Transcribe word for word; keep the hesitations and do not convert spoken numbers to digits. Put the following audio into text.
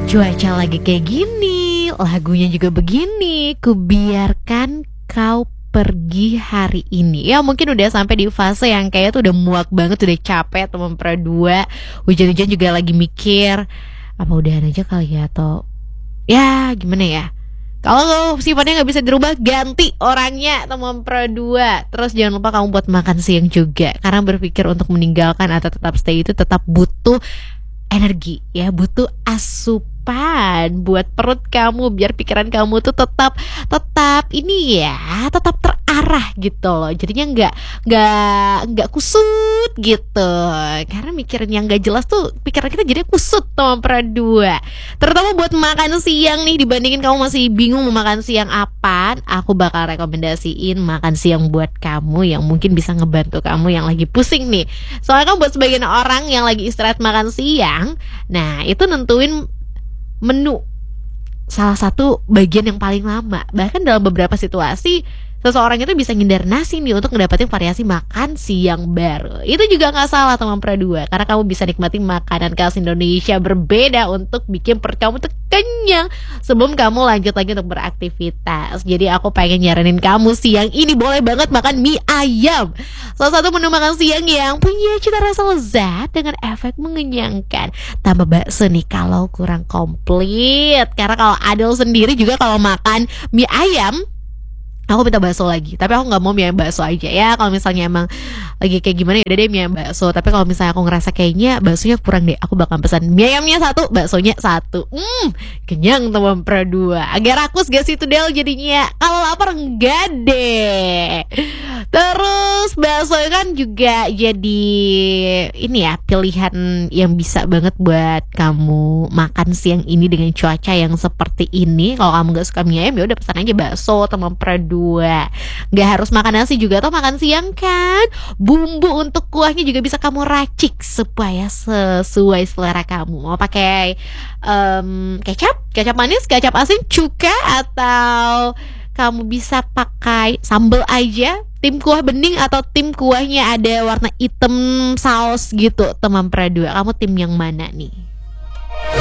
Cuaca lagi kayak gini, lagunya juga begini, kubiarkan kau pergi hari ini. Ya mungkin udah sampai di fase yang kayak tuh udah muak banget, udah capek teman berdua. Hujan-hujan juga lagi mikir, apa udahan aja kali ya, atau ya gimana ya. Kalau sifatnya nggak bisa dirubah, ganti orangnya teman berdua. Terus jangan lupa kamu buat makan siang juga, karena berpikir untuk meninggalkan atau tetap stay itu tetap butuh energi ya, butuh asupan buat perut kamu, biar pikiran kamu tuh tetap tetap ini ya, tetap terarah gitu loh. Jadinya nggak nggak nggak kusut gitu, karena mikirin yang nggak jelas tuh pikiran kita jadi kusut sama berdua. Terutama buat makan siang nih, dibandingin kamu masih bingung mau makan siang apa, aku bakal rekomendasiin makan siang buat kamu yang mungkin bisa ngebantu kamu yang lagi pusing nih. Soalnya kan buat sebagian orang yang lagi istirahat makan siang, nah itu nentuin menu salah satu bagian yang paling lama. Bahkan dalam beberapa situasi seseorang itu bisa ngindar nasi nih untuk ngedapetin variasi makan siang baru. Itu juga gak salah teman berdua, karena kamu bisa nikmati makanan khas Indonesia berbeda untuk bikin perut kamu tuh kenyang sebelum kamu lanjut lagi untuk beraktivitas. Jadi aku pengen nyaranin kamu siang ini boleh banget makan mie ayam, salah satu menu makan siang yang punya cita rasa lezat dengan efek mengenyangkan. Tambah bakso nih kalau kurang komplit, karena kalau Adel sendiri juga kalau makan mie ayam aku minta bakso lagi, tapi aku nggak mau mie ayam bakso aja ya. Kalau misalnya emang lagi kayak gimana ya udah deh mie ayam bakso. Tapi kalau misalnya aku ngerasa kayaknya baksonya kurang deh, aku bakal pesan mie ayamnya satu, baksonya satu. Hmm, kenyang teman berdua. Agak rakus gak sih tuh Del jadinya? Kalau lapar enggak deh. Terus bakso kan juga jadi ini ya, pilihan yang bisa banget buat kamu makan siang ini dengan cuaca yang seperti ini. Kalau kamu gak suka mie ayam ya udah pesan aja bakso teman berdua. Gak harus makan nasi juga atau makan siang kan. Bumbu untuk kuahnya juga bisa kamu racik supaya sesuai selera kamu. Mau pakai um, kecap, kecap manis, kecap asin, cuka, atau kamu bisa pakai sambal aja. Tim kuah bening atau tim kuahnya ada warna hitam saus gitu teman berdua. Kamu tim yang mana nih?